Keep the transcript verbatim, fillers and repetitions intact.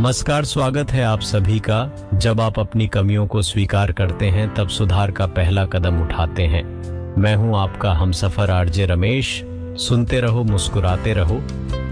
नमस्कार, स्वागत है आप सभी का। जब आप अपनी कमियों को स्वीकार करते हैं तब सुधार का पहला कदम उठाते हैं। मैं हूं आपका हमसफर आरजे रमेश। सुनते रहो, मुस्कुराते रहो।